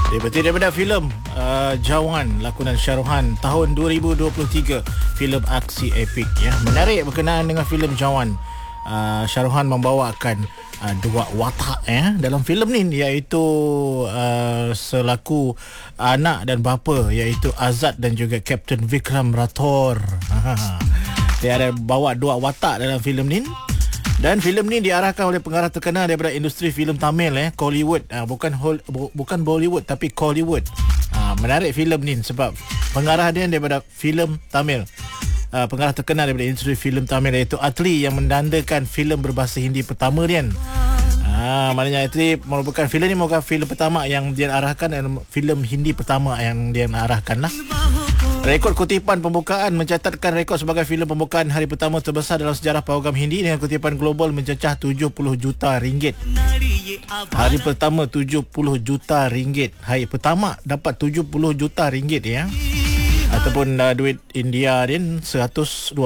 Daripada filem Jawan lakonan Shahruhan tahun 2023, filem aksi epik ya. Menarik berkenaan dengan filem Jawan. Shahruhan membawakan dua watak ya dalam filem ni, iaitu selaku anak dan bapa, iaitu Azad dan juga Kapten Vikram Rathore. Dia ada bawa dua watak dalam filem ni. Dan filem ni diarahkan oleh pengarah terkenal daripada industri filem Tamil Kollywood, bukan Bollywood tapi Kollywood. Menarik filem ni sebab pengarah dia daripada filem Tamil. Pengarah terkenal daripada industri filem Tamil, iaitu Atli, yang mendandakan filem berbahasa Hindi pertama dia. Maknanya Atli merupakan filem ni merupakan filem pertama yang dia arahkan, dan filem Hindi pertama yang dia arahkan lah. Rekod kutipan pembukaan mencatatkan rekod sebagai filem pembukaan hari pertama terbesar dalam sejarah pawagam Hindi dengan kutipan global mencecah 70 juta ringgit. Hari pertama 70 juta ringgit. Hari pertama dapat 70 juta ringgit ya. Ataupun duit India din 129.6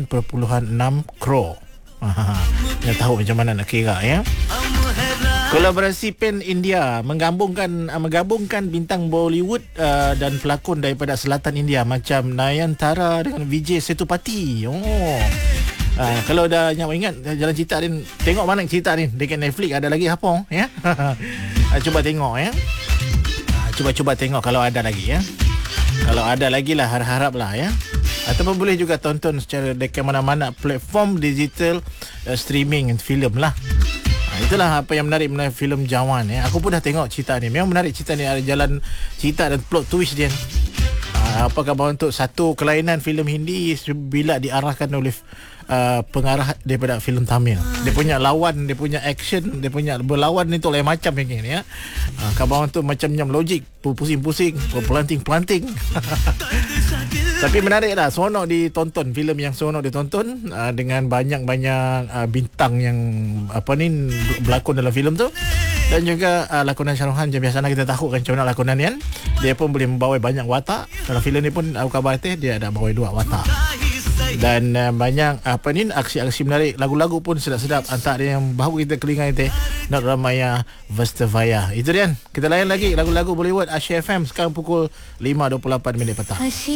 crore. Dia tahu macam mana nak kira ya. Kolaborasi Pan India menggabungkan bintang Bollywood dan pelakon daripada selatan India macam Nayantara dengan Vijay Sethupathi. Kalau dah ingat jalan cerita ni, tengok mana cerita ni dekat Netflix, ada lagi apa ya. Cuba tengok ya. Cuba tengok kalau ada lagi ya. Kalau ada lagi lah, harap lah ya. Ataupun boleh juga tonton secara dekat mana-mana platform digital streaming filem lah. Itulah apa yang menarik filem Jawan ya. Aku pun dah tengok cerita ni. Memang menarik cerita ni, ada jalan cerita dan plot twist dia. Apa khabar untuk satu kelainan filem Hindi bila diarahkan oleh pengarah daripada filem Tamil. Dia punya lawan, dia punya action, dia punya berlawan ni tu lain macam yang ni ya. Khabar untuk macamnya logik, pusing-pusing, pelanting-pelanting. Tapi menarik lah, seronok ditonton. Filem yang seronok ditonton dengan banyak-banyak bintang yang berlakon dalam filem tu. Dan juga lakonan Shahruhan, macam biasanya kita tahu kan macam mana lakonan ni kan. Dia pun boleh membawa banyak watak. Dalam filem ni pun aku khabar dia ada bawa dua watak. Dan banyak aksi-aksi menarik. Lagu-lagu pun sedap-sedap. Antara yang baru kita kelingan itu Not Ramaya Vestavaya. Itu dia. Kita layan lagi lagu-lagu Bollywood Asia FM sekarang pukul 5.28 petang.